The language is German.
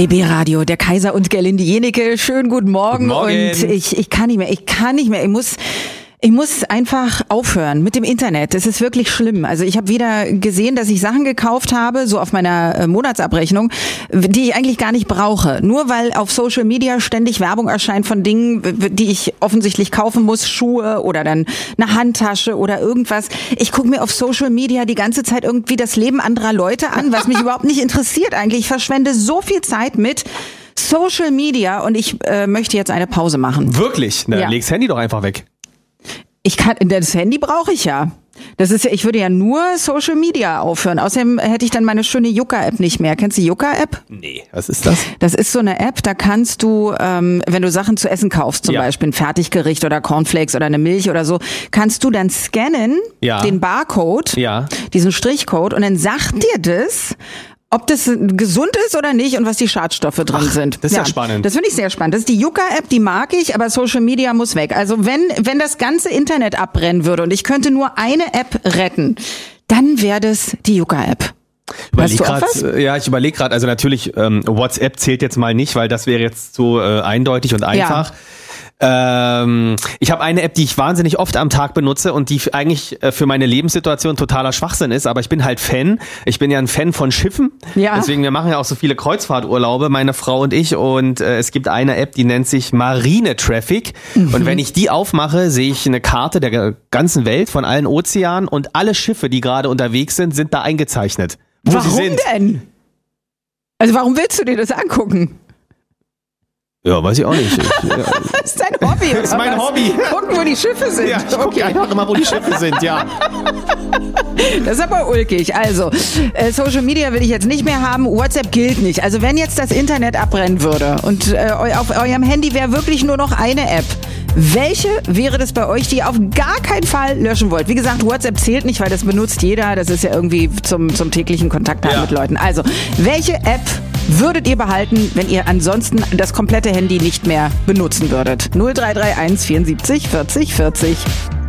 BB Radio, der Kaiser und Gerlinde Jenecke. Schönen guten Morgen. Guten Morgen. Und ich kann nicht mehr. Ich muss einfach aufhören mit dem Internet. Das ist wirklich schlimm. Also ich habe wieder gesehen, dass ich Sachen gekauft habe, so auf meiner Monatsabrechnung, die ich eigentlich gar nicht brauche. Nur weil auf Social Media ständig Werbung erscheint von Dingen, die ich offensichtlich kaufen muss, Schuhe oder dann eine Handtasche oder irgendwas. Ich gucke mir auf Social Media die ganze Zeit irgendwie das Leben anderer Leute an, was mich überhaupt nicht interessiert eigentlich. Ich verschwende so viel Zeit mit Social Media und ich möchte jetzt eine Pause machen. Wirklich? Na, leg's Handy doch einfach weg. Das Handy brauche ich ja. Das ist ja, ich würde ja nur Social Media aufhören. Außerdem hätte ich dann meine schöne Yucca-App nicht mehr. Kennst du die Yucca-App? Nee, was ist das? Das ist so eine App, da kannst du, wenn du Sachen zu essen kaufst, zum Beispiel ein Fertiggericht oder Cornflakes oder eine Milch oder so, kannst du dann scannen, den Barcode, diesen Strichcode, und dann sagt dir das, ob das gesund ist oder nicht und was die Schadstoffe drin sind. Das ist ja spannend. Das finde ich sehr spannend. Das ist die Yucca-App, die mag ich, aber Social Media muss weg. Also wenn das ganze Internet abbrennen würde und ich könnte nur eine App retten, dann wäre das die Yucca-App. Ich überlege gerade, also natürlich WhatsApp zählt jetzt mal nicht, weil das wäre jetzt so eindeutig und einfach. Ja. Ich habe eine App, die ich wahnsinnig oft am Tag benutze und die eigentlich für meine Lebenssituation totaler Schwachsinn ist, aber ich bin halt Fan. Ich bin ja ein Fan von Schiffen. Ja. Deswegen, wir machen ja auch so viele Kreuzfahrturlaube, meine Frau und ich, und es gibt eine App, die nennt sich Marine Traffic. Und wenn ich die aufmache, sehe ich eine Karte der ganzen Welt von allen Ozeanen und alle Schiffe, die gerade unterwegs sind, sind da eingezeichnet. Warum denn? Also warum willst du dir das angucken? Ja, weiß ich auch nicht. Das ist dein Hobby, oder? Das ist mein Hobby. Gucken, wo die Schiffe sind. Ja, ich gucke einfach immer, wo die Schiffe sind, ja. Das ist aber ulkig. Also, Social Media will ich jetzt nicht mehr haben. WhatsApp gilt nicht. Also, wenn jetzt das Internet abbrennen würde und auf eurem Handy wäre wirklich nur noch eine App, welche wäre das bei euch, die ihr auf gar keinen Fall löschen wollt? Wie gesagt, WhatsApp zählt nicht, weil das benutzt jeder. Das ist ja irgendwie zum täglichen Kontakt haben mit Leuten. Also, welche App würdet ihr behalten, wenn ihr ansonsten das komplette Handy nicht mehr benutzen würdet? 0331 74 40 40.